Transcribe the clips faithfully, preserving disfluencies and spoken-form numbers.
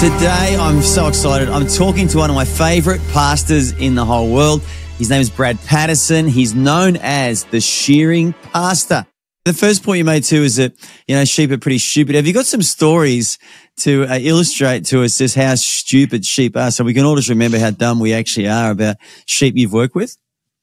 Today, I'm so excited. I'm talking to one of my favourite pastors in the whole world. His name is Brad Patterson. He's known as the shearing pastor. The first point you made too is that, you know, sheep are pretty stupid. Have you got some stories to uh, illustrate to us just how stupid sheep are so we can all just remember how dumb we actually are about sheep you've worked with?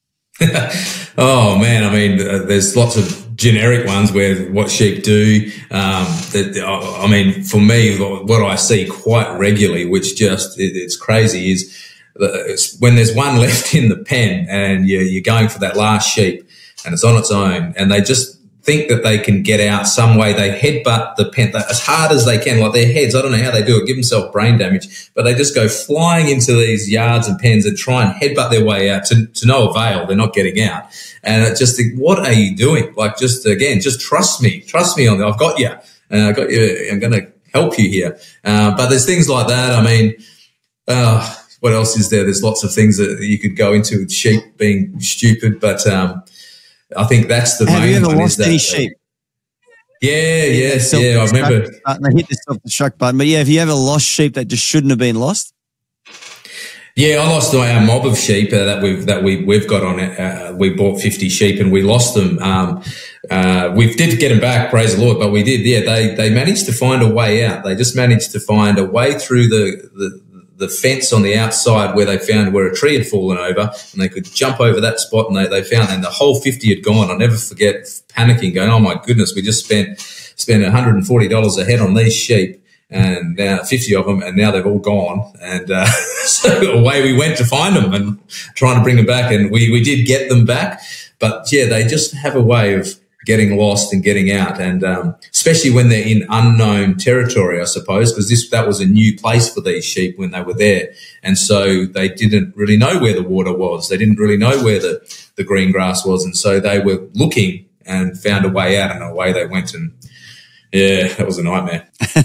Oh man, I mean, uh, there's lots of generic ones where what sheep do. Um, that, I mean, for me, what I see quite regularly, which just, it, it's crazy, is it's when there's one left in the pen and you're, you're going for that last sheep and it's on its own and they just think that they can get out some way. They headbutt the pen as hard as they can, like their heads. I don't know how they do it, give themselves brain damage, but they just go flying into these yards and pens and try and headbutt their way out to, to no avail. They're not getting out. And I just think, what are you doing? Like, just again, just trust me, trust me on that. I've got you. Uh, I got you. I'm going to help you here. Uh, but there's things like that. I mean, uh, what else is there? There's lots of things that you could go into with sheep being stupid, but, um, I think that's the Have main you ever one. lost is that, any sheep? Yeah, yes, yeah. I remember. Button, they hit the self-destruct button. But yeah, have you ever lost sheep that just shouldn't have been lost? Yeah, I lost our mob of sheep uh, that we've that we we've got on it. Uh, we bought fifty sheep and we lost them. Um, uh, we did get them back, praise the Lord, but we did. Yeah, they they managed to find a way out. They just managed to find a way through the the. the fence on the outside where they found where a tree had fallen over and they could jump over that spot and they, they found and the whole fifty had gone. I'll never forget panicking, going, oh my goodness, we just spent, spent one hundred forty dollars a head on these sheep and now fifty of them and now they've all gone. And, uh, so away we went to find them and trying to bring them back and we, we did get them back. But yeah, they just have a way of getting lost and getting out, and um, especially when they're in unknown territory, I suppose, because this that was a new place for these sheep when they were there, and so they didn't really know where the water was. They didn't really know where the, the green grass was, and so they were looking and found a way out, and away they went. And yeah, that was a nightmare.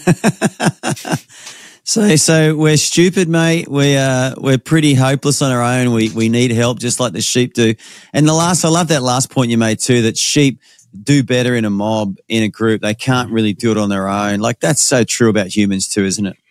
So, so we're stupid, mate. We uh, we're pretty hopeless on our own. We we need help, just like the sheep do. And the last, I love that last point you made too, that sheep do better in a mob, in a group. They can't really do it on their own. Like, that's so true about humans too, isn't it?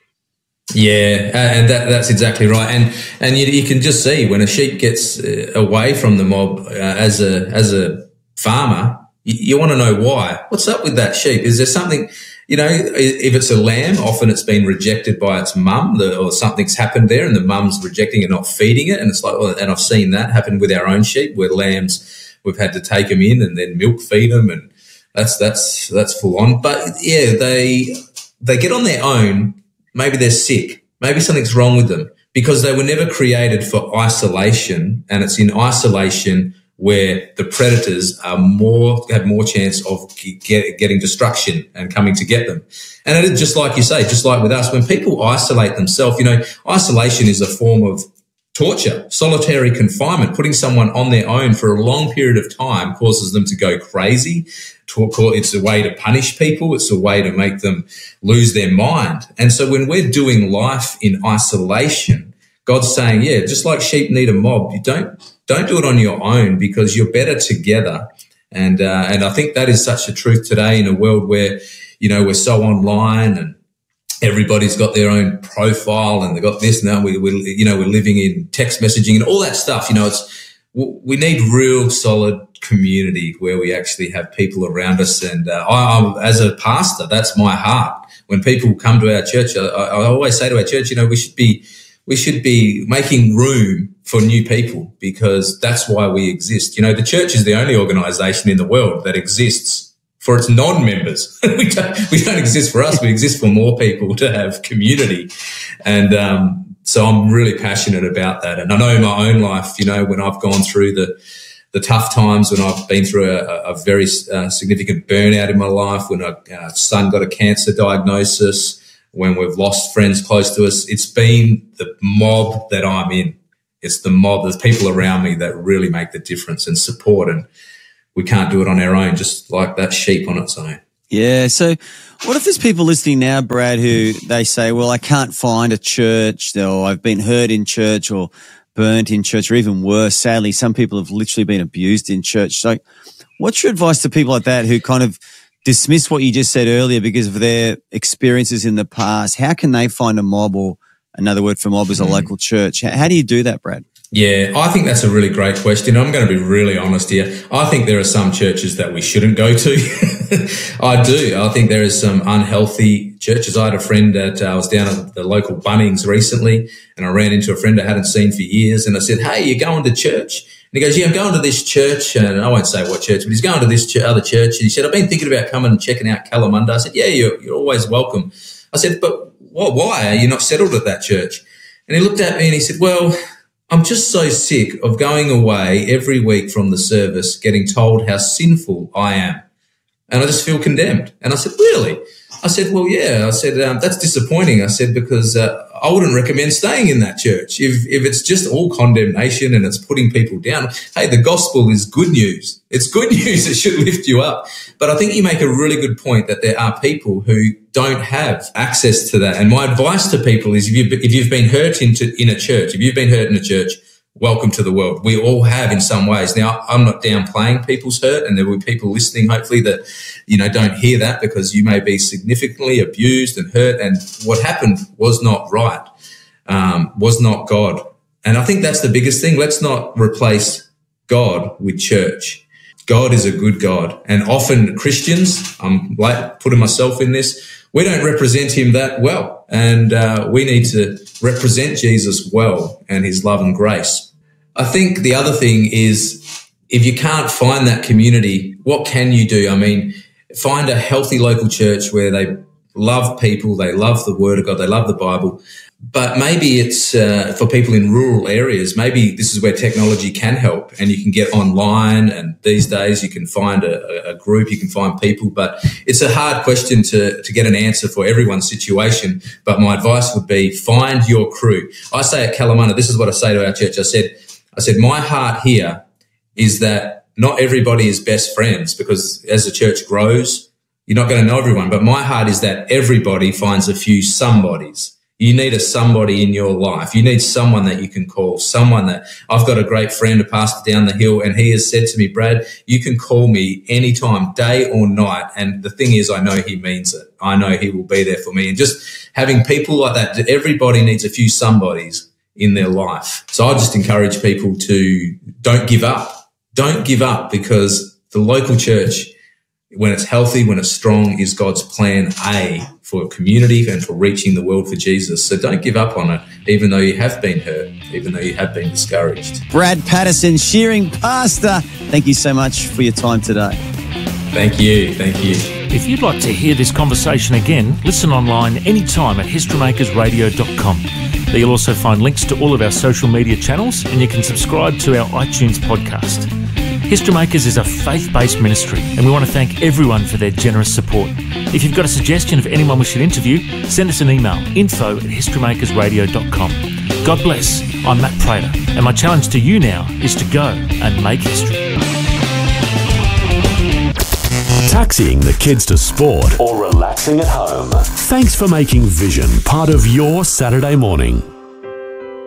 Yeah, and that, that's exactly right. And and you, you can just see when a sheep gets uh, away from the mob, uh, as a as a farmer, you, you want to know why. What's up with that sheep? Is there something? You know, if it's a lamb, often it's been rejected by its mum, or something's happened there, and the mum's rejecting it, not feeding it. And it's like, well, and I've seen that happen with our own sheep, where lambs, we've had to take them in and then milk feed them, and that's that's that's full on. But yeah, they they get on their own. Maybe they're sick. Maybe something's wrong with them because they were never created for isolation, and it's in isolation where the predators are more have more chance of get, getting destruction and coming to get them. And it is just like you say, just like with us, when people isolate themselves, you know, isolation is a form of torture, solitary confinement. Putting someone on their own for a long period of time causes them to go crazy. It's a way to punish people. It's a way to make them lose their mind. And so when we're doing life in isolation, God's saying, yeah, just like sheep need a mob, you don't don't do it on your own because you're better together. And uh, and I think that is such a truth today in a world where, you know, we're so online and everybody's got their own profile and they've got this now. We, we, you know, we're living in text messaging and all that stuff. You know, it's we need real solid community where we actually have people around us. And uh, I, I'm, as a pastor, that's my heart. When people come to our church, I, I always say to our church, you know, we should be we should be making room for new people because that's why we exist. You know, the church is the only organisation in the world that exists for its non-members. we don't we don't exist for us. We exist for more people to have community. And um, so I'm really passionate about that. And I know in my own life, you know, when I've gone through the the tough times, when I've been through a, a very uh, significant burnout in my life, when our uh, son got a cancer diagnosis, when we've lost friends close to us, it's been the mob that I'm in. It's the mob, there's people around me that really make the difference and support, and we can't do it on our own, just like that sheep on its own. Yeah. So what if there's people listening now, Brad, who they say, well, I can't find a church, or I've been hurt in church or burnt in church, or even worse, sadly, some people have literally been abused in church. So what's your advice to people like that who kind of dismiss what you just said earlier because of their experiences in the past, how can they find a mob, or another word for mob is a mm. local church? How do you do that, Brad? Yeah, I think that's a really great question. I'm going to be really honest here. I think there are some churches that we shouldn't go to. I do. I think there is some unhealthy churches. I had a friend that uh, I was down at the local Bunnings recently, and I ran into a friend I hadn't seen for years, and I said, "Hey, you going to church?" And he goes, "Yeah, I'm going to this church," and I won't say what church, but he's going to this ch- other church. And he said, "I've been thinking about coming and checking out Kalamunda." I said, "Yeah, you're, you're always welcome." I said, "But what, why are you not settled at that church?" And he looked at me and he said, "Well, I'm just so sick of going away every week from the service getting told how sinful I am. And I just feel condemned." And I said, "Really?" I said, "Well, yeah." I said, um, "That's disappointing." I said, "Because uh, I wouldn't recommend staying in that church. If if it's just all condemnation and it's putting people down, hey, the gospel is good news. It's good news. It should lift you up." But I think you make a really good point that there are people who don't have access to that. And my advice to people is if you've, if you've been hurt into, in a church, if you've been hurt in a church, welcome to the world. We all have in some ways. Now, I'm not downplaying people's hurt, and there will be people listening, hopefully, that, you know, don't hear that because you may be significantly abused and hurt, and what happened was not right, um, was not God. And I think that's the biggest thing. Let's not replace God with church. God is a good God. And often Christians, I'm like putting myself in this, we don't represent him that well. And uh, we need to represent Jesus well and his love and grace. I think the other thing is, if you can't find that community, what can you do? I mean, find a healthy local church where they love people, they love the Word of God, they love the Bible. But maybe it's uh, for people in rural areas. Maybe this is where technology can help, and you can get online, and these days you can find a, a group, you can find people. But it's a hard question to, to get an answer for everyone's situation. But my advice would be find your crew. I say at Kalamunda, this is what I say to our church. I said, I said, my heart here is that not everybody is best friends, because as the church grows, you're not going to know everyone. But my heart is that everybody finds a few somebodies. You need a somebody in your life. You need someone that you can call, someone that I've got a great friend, a pastor down the hill, and he has said to me, "Brad, you can call me anytime, day or night." And the thing is, I know he means it. I know he will be there for me. And just having people like that, everybody needs a few somebodies in their life. So I just encourage people to don't give up. Don't give up, because the local church, when it's healthy, when it's strong, is God's plan A for community and for reaching the world for Jesus. So don't give up on it, even though you have been hurt, even though you have been discouraged. Brad Patterson, Shearing Pastor, thank you so much for your time today. Thank you. Thank you. If you'd like to hear this conversation again, listen online anytime at history makers radio dot com. There you'll also find links to all of our social media channels, and you can subscribe to our iTunes podcast. History Makers is a faith-based ministry, and we want to thank everyone for their generous support. If you've got a suggestion of anyone we should interview, send us an email, info at history makers radio dot com. God bless. I'm Matt Prater, and my challenge to you now is to go and make history. Taxiing the kids to sport or relaxing at home. Thanks for making Vision part of your Saturday morning.